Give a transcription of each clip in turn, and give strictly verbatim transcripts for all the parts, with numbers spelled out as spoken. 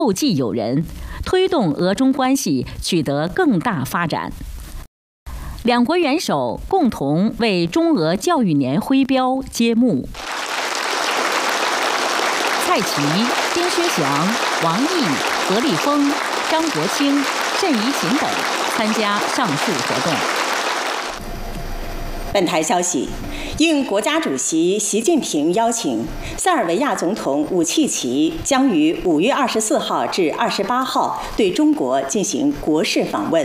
后继有人，推动俄中关系取得更大发展。两国元首共同为中俄教育年徽标揭幕。蔡奇、丁薛祥、王毅、何立峰、张国清、谶贻琴等参加上述活动。 本台消息，应国家主席习近平邀请，塞尔维亚总统武契奇将于五月二十四号至二十八号对中国进行国事访问。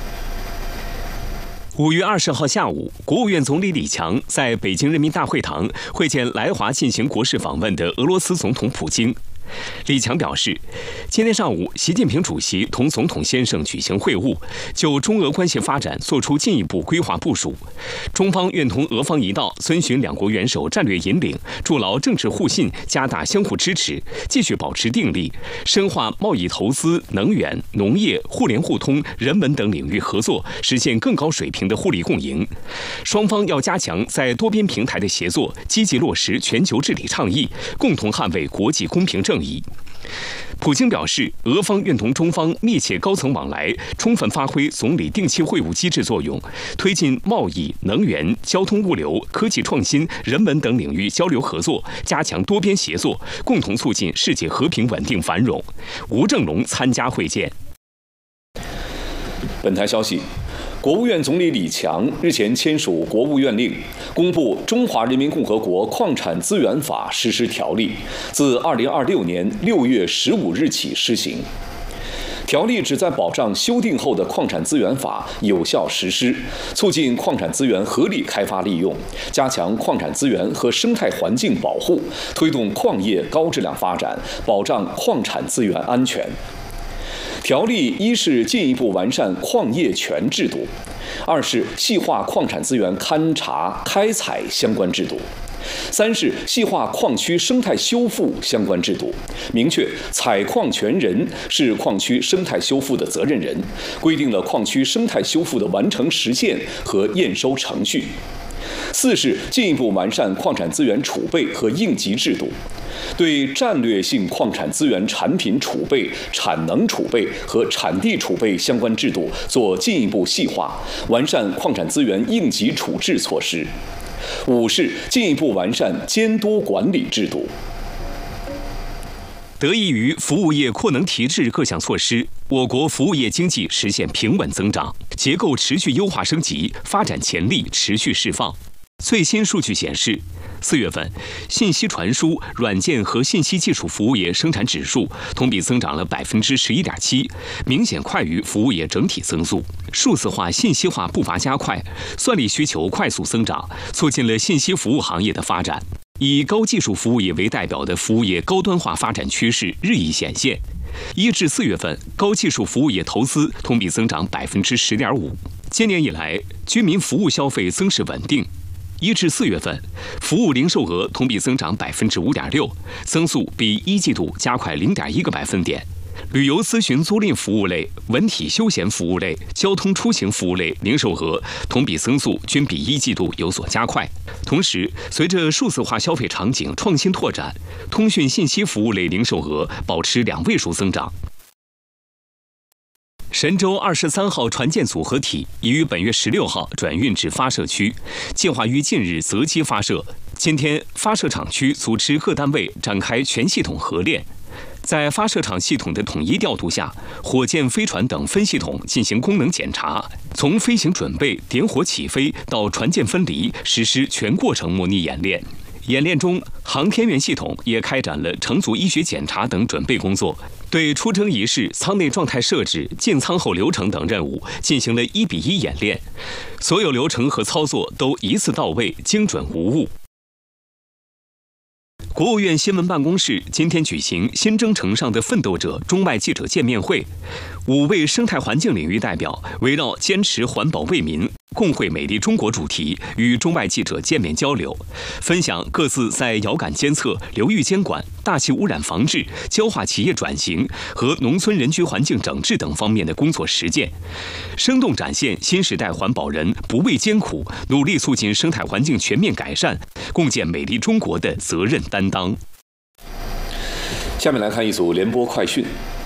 五月二十号下午，国务院总理李强在北京人民大会堂会见来华进行国事访问的俄罗斯总统普京。李强表示，今天上午，习近平主席同总统先生举行会晤，就中俄关系发展作出进一步规划部署。中方愿同俄方一道，遵循两国元首战略引领，筑牢政治互信，加大相互支持，继续保持定力，深化贸易投资、能源、农业、互联互通、人文等领域合作，实现更高水平的互利共赢。双方要加强在多边平台的协作，积极落实全球治理倡议，共同捍卫国际公平正义。普京表示，俄方愿同中方密切高层往来，充分发挥总理定期会晤机制作用，推进贸易、能源、交通物流、科技创新、人文等领域交流合作，加强多边协作，共同促进世界和平稳定繁荣。吴正龙参加会见。 本台消息，国务院总理李强日前签署国务院令，公布《中华人民共和国矿产资源法实施条例》，自二零二六年六月十五日起施行。条例旨在保障修订后的矿产资源法有效实施，促进矿产资源合理开发利用，加强矿产资源和生态环境保护，推动矿业高质量发展，保障矿产资源安全。条例一是进一步完善矿业权制度，二是细化矿产资源勘察、开采相关制度，三是细化矿区生态修复相关制度，明确采矿权人是矿区生态修复的责任人，规定了矿区生态修复的完成时限和验收程序。四是进一步完善矿产资源储备和应急制度，对战略性矿产资源产品储备、产能储备和产地储备相关制度做进一步细化，完善矿产资源应急处置措施。五是进一步完善监督管理制度。 得益于服务业扩能提质各项措施，我国服务业经济实现平稳增长，结构持续优化升级，发展潜力持续释放。最新数据显示，四月份信息传输、软件和信息技术服务业生产指数同比增长了百分之十一点七，明显快于服务业整体增速。数字化、信息化步伐加快，算力需求快速增长，促进了信息服务行业的发展。以高技术服务业为代表的服务业高端化发展趋势日益显现。一至四月份，高技术服务业投资同比增长百分之十点五。今年以来，居民服务消费增势稳定。一至四月份，服务零售额同比增长百分之五点六，增速比一季度加快零点一个百分点。旅游咨询租赁服务类、文体休闲服务类、交通出行服务类零售额同比增速均比一季度有所加快。同时，随着数字化消费场景创新拓展，通讯信息服务类零售额保持两位数增长。神舟二十三号船舰组合体已于本月十六号转运至发射区，计划于近日择机发射。今天，发射场区组织各单位展开全系统合练。在发射场系统的统一调度下，火箭、飞船等分系统进行功能检查，从飞行准备、点火起飞到船舰分离，实施全过程模拟演练。演练中，航天员系统也开展了乘组医学检查等准备工作，对出征仪式、舱内状态设置、进舱后流程等任务进行了一比一演练，所有流程和操作都一次到位，精准无误。国务院新闻办公室今天举行新征程上的奋斗者中外记者见面会，五位生态环境领域代表围绕坚持环保为民、共绘美丽中国主题与中外记者见面交流，分享各自在遥感监测、流域监管、大气污染防治、焦化企业转型和农村人居环境整治等方面的工作实践，生动展现新时代环保人不畏艰苦、努力促进生态环境全面改善、共建美丽中国的责任担当。 下面来看一组联播快讯。